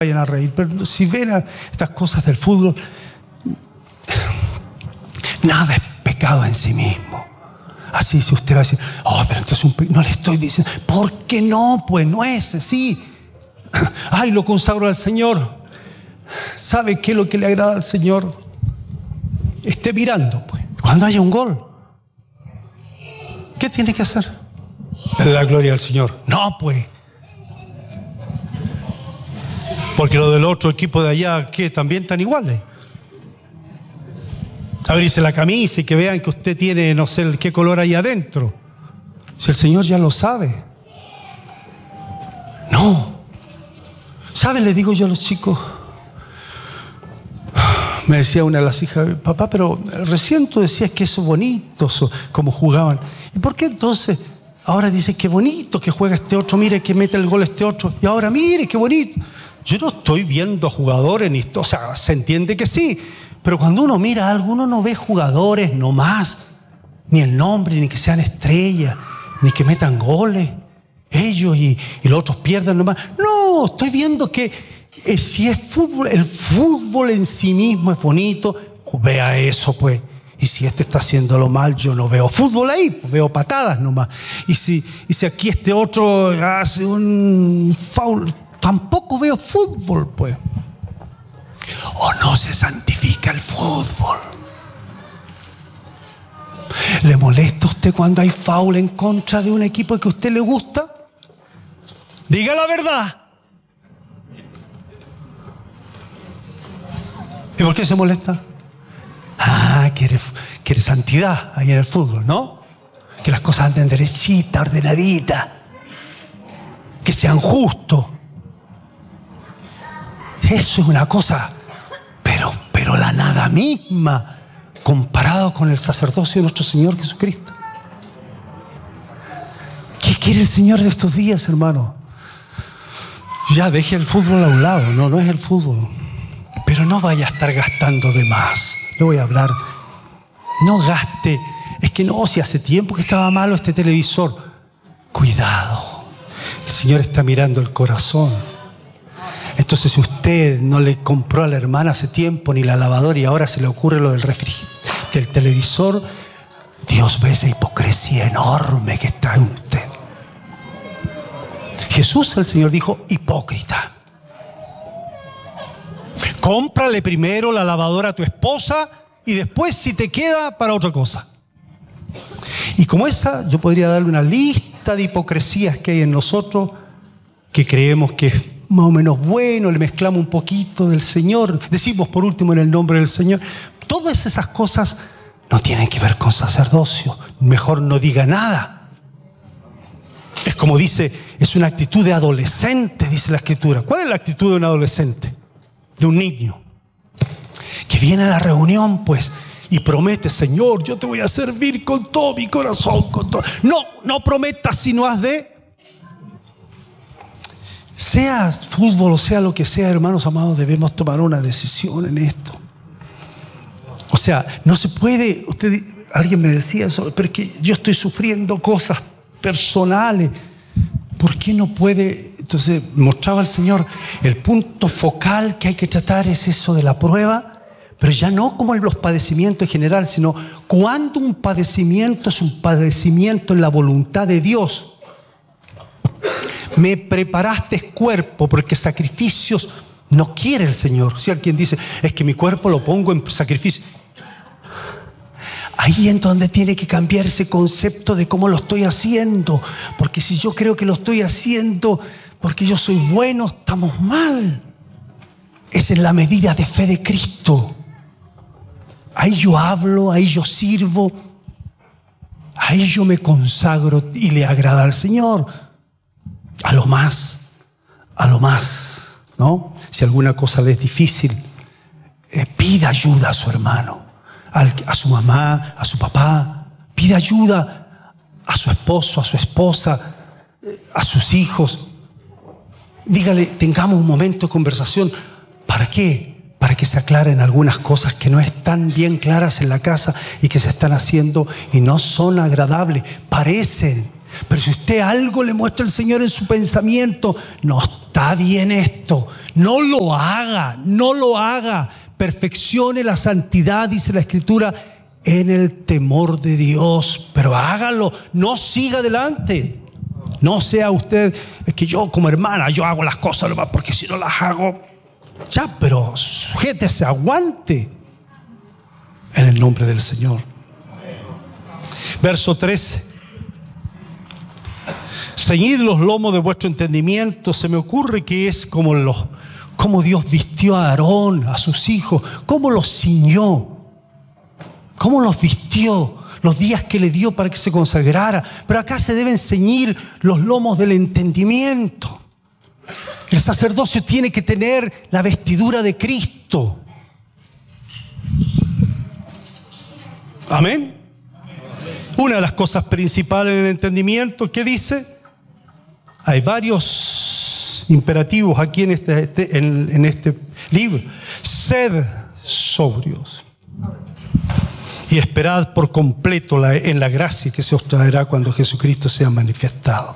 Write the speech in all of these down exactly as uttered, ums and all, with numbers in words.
vayan a reír, pero si ven a estas cosas del fútbol, nada es pecado en sí mismo. Así, si usted va a decir, oh, pero entonces un pe-". no le estoy diciendo, ¿por qué no? Pues no es así. Ay, lo consagro al Señor. ¿Sabe qué es lo que le agrada al Señor? Esté mirando, pues. Cuando haya un gol, ¿qué tiene que hacer? Darle la gloria al Señor. No, pues. Porque lo del otro equipo de allá, ¿qué? También están iguales. Abrirse la camisa y que vean que usted tiene, no sé qué color hay adentro. Si el Señor ya lo sabe. No. ¿Saben? Le digo yo a los chicos. Me decía una de las hijas, papá, pero recién tú decías que eso es bonito, eso, como jugaban. ¿Y por qué entonces ahora dices que bonito que juega este otro? Mire que mete el gol este otro. Y ahora mire qué bonito. Yo no estoy viendo jugadores, ni, o sea, se entiende que sí. Pero cuando uno mira algo, uno no ve jugadores nomás. Ni el nombre, ni que sean estrellas, ni que metan goles. Ellos y, y los otros pierdan nomás. No, estoy viendo que Eh, si es fútbol, el fútbol en sí mismo es bonito, vea eso pues. Y si este está haciéndolo mal, yo no veo fútbol ahí, pues veo patadas nomás. Y si, y si aquí este otro hace un foul, tampoco veo fútbol pues. O no se santifica el fútbol. ¿Le molesta a usted cuando hay foul en contra de un equipo que a usted le gusta? Diga la verdad. ¿Y por qué se molesta? Ah, quiere, quiere santidad ahí en el fútbol, ¿no? Que las cosas anden derechitas, ordenaditas, que sean justos. Eso es una cosa, pero, pero la nada misma, comparado con el sacerdocio de nuestro Señor Jesucristo. ¿Qué quiere el Señor de estos días, hermano? Ya, deje el fútbol a un lado, no, no es el fútbol. Pero no vaya a estar gastando de más. Le voy a hablar. No gaste. Es que no, si hace tiempo que estaba malo este televisor. Cuidado. El Señor está mirando el corazón. Entonces, si usted no le compró a la hermana hace tiempo ni la lavadora y ahora se le ocurre lo del refrigerador, del televisor, Dios ve esa hipocresía enorme que está en usted. Jesús, el Señor, dijo, hipócrita. Cómprale primero la lavadora a tu esposa y después si te queda para otra cosa. Y como esa, yo podría darle una lista de hipocresías que hay en nosotros, que creemos que es más o menos bueno, le mezclamos un poquito del Señor, decimos por último en el nombre del Señor. Todas esas cosas no tienen que ver con sacerdocio. Mejor no diga nada. Es como dice, es una actitud de adolescente, dice la Escritura. ¿Cuál es la actitud de un adolescente? De un niño que viene a la reunión pues y promete, Señor, yo te voy a servir con todo mi corazón, con todo. No, no prometas si no has de. Sea fútbol o sea lo que sea, hermanos amados, debemos tomar una decisión en esto. O sea, no se puede, usted, alguien me decía eso, pero es que yo estoy sufriendo cosas personales. ¿Por qué no puede? Entonces mostraba al Señor el punto focal que hay que tratar es eso de la prueba, pero ya no como en los padecimientos en general, sino cuando un padecimiento es un padecimiento en la voluntad de Dios. Me preparaste cuerpo porque sacrificios no quiere el Señor. Si alguien dice, es que mi cuerpo lo pongo en sacrificio. Ahí es donde tiene que cambiar ese concepto de cómo lo estoy haciendo. Porque si yo creo que lo estoy haciendo porque yo soy bueno, estamos mal. Esa es la medida de fe de Cristo. Ahí yo hablo, ahí yo sirvo, ahí yo me consagro y le agrada al Señor. A lo más, a lo más, ¿no? Si alguna cosa le es difícil, eh, pida ayuda a su hermano. A su mamá, a su papá, pide ayuda a su esposo, a su esposa, a sus hijos. Dígale, tengamos un momento de conversación. ¿Para qué? Para que se aclaren algunas cosas que no están bien claras en la casa y que se están haciendo y no son agradables. Parecen, Pero si usted algo le muestra al Señor en su pensamiento, no está bien esto, no lo haga, no lo haga. Perfeccione la santidad, dice la Escritura, en el temor de Dios. Pero hágalo, no siga adelante. No sea usted, es que yo como hermana, yo hago las cosas nomás porque si no las hago, ya, pero sujétese, aguante en el nombre del Señor. Verso trece. Ceñid los lomos de vuestro entendimiento. Se me ocurre que es como, los, como Dios vistió a Aarón, a sus hijos, cómo los ciñó, cómo los vistió, los días que le dio para que se consagrara. Pero acá se deben ceñir los lomos del entendimiento. El sacerdocio tiene que tener la vestidura de Cristo. Amén. Una de las cosas principales en el entendimiento, ¿qué dice? Hay varios imperativos aquí en este, este, en, en este libro. Sed sobrios y esperad por completo la, en la gracia que se os traerá cuando Jesucristo sea manifestado.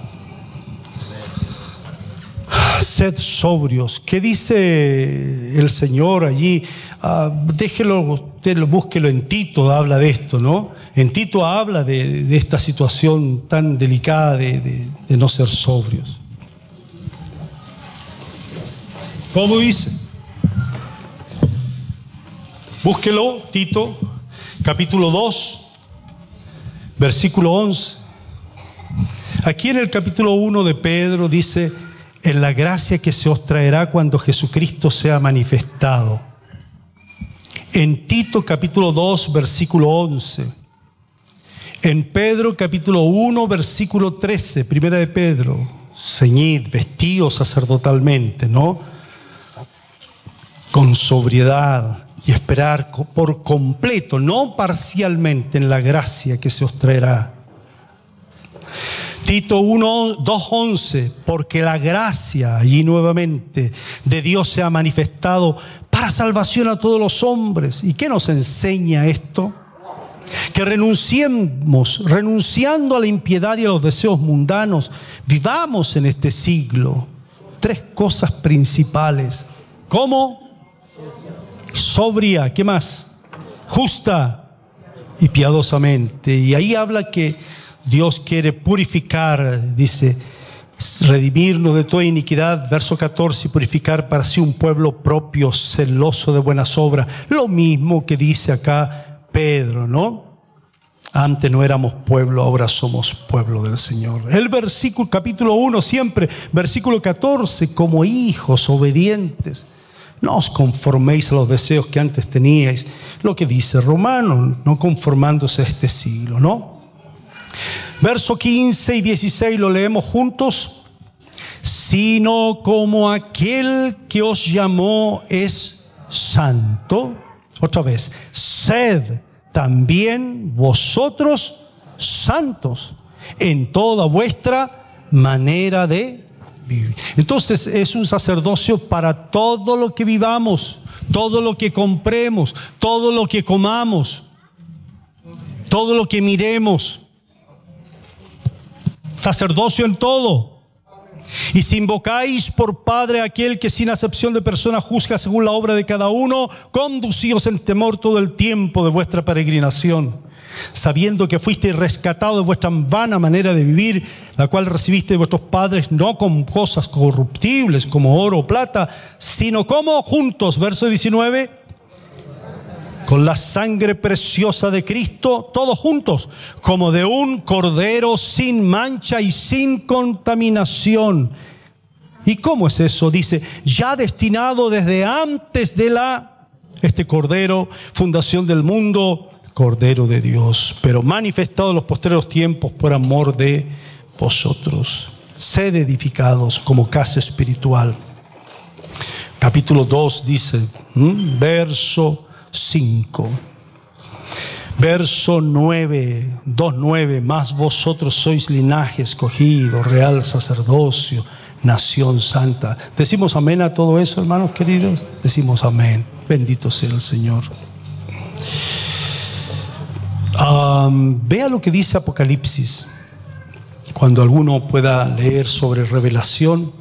Sed sobrios. ¿Qué dice el Señor allí? Uh, déjelo, usted lo, búsquelo en Tito, habla de esto, ¿no? En Tito habla de, de esta situación tan delicada de, de, de no ser sobrios. ¿Cómo dice? Búsquelo, Tito, capítulo dos, versículo once. Aquí en el capítulo uno de Pedro dice: en la gracia que se os traerá cuando Jesucristo sea manifestado. En Tito capítulo dos, versículo once. En Pedro capítulo uno, versículo trece, primera de Pedro: ceñid, vestíos sacerdotalmente, ¿no? Con sobriedad y esperar por completo, no parcialmente, en la gracia que se os traerá. Tito uno, dos, once, porque la gracia, allí nuevamente, de Dios se ha manifestado para salvación a todos los hombres. ¿Y qué nos enseña esto? Que renunciemos, renunciando a la impiedad y a los deseos mundanos, vivamos en este siglo. Tres cosas principales. ¿Cómo? Sobria, ¿qué más? Justa y piadosamente. Y ahí habla que Dios quiere purificar, dice, redimirnos de toda iniquidad, verso catorce, y purificar para sí un pueblo propio, celoso de buenas obras. Lo mismo que dice acá Pedro, ¿no? Antes no éramos pueblo, ahora somos pueblo del Señor. El versículo, capítulo uno, siempre, versículo catorce, como hijos obedientes, no os conforméis a los deseos que antes teníais. Lo que dice Romanos, no conformándose a este siglo, ¿no? Verso quince y dieciséis lo leemos juntos. Sino como aquel que os llamó es santo. Otra vez, sed también vosotros santos en toda vuestra manera de vivir. Entonces es un sacerdocio para todo lo que vivamos, todo lo que compremos, todo lo que comamos, todo lo que miremos. Sacerdocio en todo. Y si invocáis por Padre a aquel que sin acepción de persona juzga según la obra de cada uno, conducíos en temor todo el tiempo de vuestra peregrinación, sabiendo que fuisteis rescatados de vuestra vana manera de vivir, la cual recibisteis de vuestros padres, no con cosas corruptibles como oro o plata, sino como juntos, verso diecinueve, con la sangre preciosa de Cristo, todos juntos, como de un cordero sin mancha y sin contaminación. ¿Y cómo es eso? Dice, ya destinado desde antes de la, este cordero, fundación del mundo, cordero de Dios, pero manifestado en los postreros tiempos por amor de vosotros. Sed edificados como casa espiritual. Capítulo dos dice, ¿hmm? verso cinco. Verso nueve, dos nueve, más vosotros sois linaje escogido, real sacerdocio, nación santa. ¿Decimos amén a todo eso, hermanos queridos? Decimos amén. Bendito sea el Señor. Um, vea lo que dice Apocalipsis. cuando alguno pueda leer sobre revelación.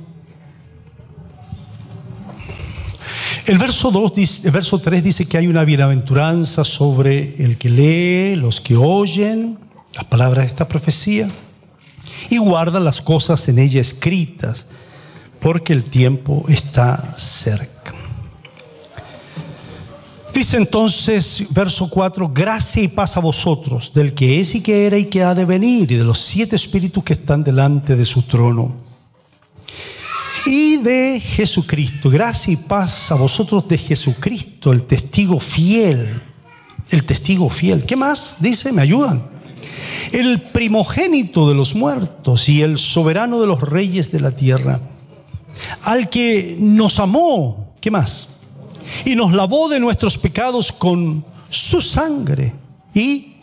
El verso dos dice, el verso tres dice que hay una bienaventuranza sobre el que lee, los que oyen las palabras de esta profecía y guardan las cosas en ella escritas, porque el tiempo está cerca. Dice entonces, verso cuatro, gracia y paz a vosotros, del que es y que era y que ha de venir, y de los siete espíritus que están delante de su trono, y de Jesucristo. Gracia y paz a vosotros de Jesucristo, el testigo fiel. El testigo fiel. ¿Qué más? Dice, ¿me ayudan? El primogénito de los muertos y el soberano de los reyes de la tierra, al que nos amó. ¿Qué más? Y nos lavó de nuestros pecados con su sangre. Y,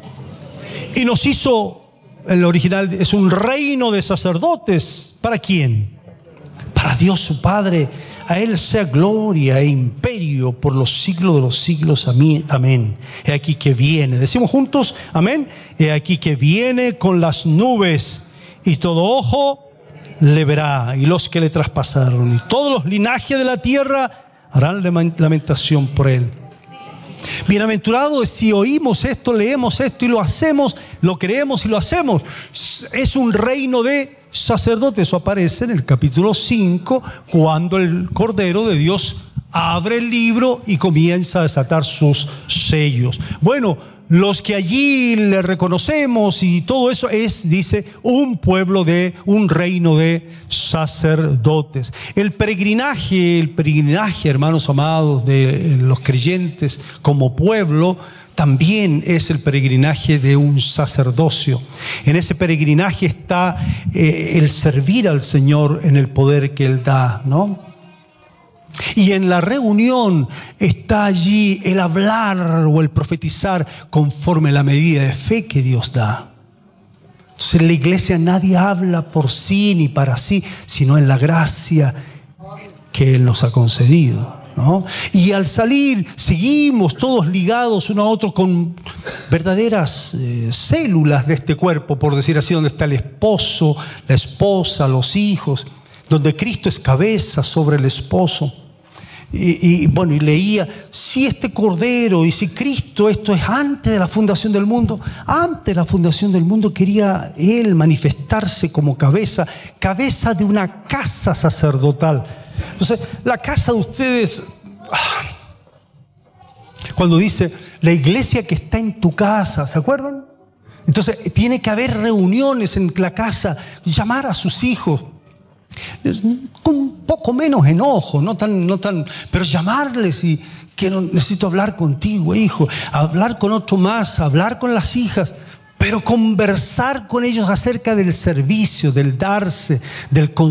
y nos hizo, el original es un reino de sacerdotes. ¿Para quién? Para Dios su Padre. A Él sea gloria e imperio por los siglos de los siglos. Amén. He aquí que viene. Decimos juntos, amén. He aquí que viene con las nubes, y todo ojo le verá, y los que le traspasaron, y todos los linajes de la tierra harán lamentación por él. Bienaventurado es si oímos esto, leemos esto y lo hacemos, lo creemos y lo hacemos. Es un reino de sacerdotes. Eso aparece en el capítulo cinco, cuando el Cordero de Dios abre el libro y comienza a desatar sus sellos. Bueno, los que allí le reconocemos y todo eso es, dice, un pueblo de, un reino de sacerdotes. El peregrinaje, el peregrinaje, hermanos amados, de los creyentes como pueblo, también es el peregrinaje de un sacerdocio. En ese peregrinaje está eh, el servir al Señor en el poder que Él da, ¿no? Y en la reunión está allí el hablar o el profetizar conforme a la medida de fe que Dios da. Entonces en la iglesia nadie habla por sí ni para sí, sino en la gracia que Él nos ha concedido, ¿no? Y al salir seguimos todos ligados uno a otro con verdaderas eh, células de este cuerpo, por decir así, donde está el esposo, la esposa, los hijos, donde Cristo es cabeza sobre el esposo. Y, y bueno, y leía, si este Cordero y si Cristo, esto es antes de la fundación del mundo, antes de la fundación del mundo quería Él manifestarse como cabeza, cabeza de una casa sacerdotal. Entonces, la casa de ustedes, cuando dice la iglesia que está en tu casa, ¿se acuerdan? Entonces, tiene que haber reuniones en la casa, llamar a sus hijos, con un poco menos enojo, no tan, no tan, pero llamarles y que necesito hablar contigo, hijo, hablar con otro más, hablar con las hijas, pero conversar con ellos acerca del servicio, del darse, del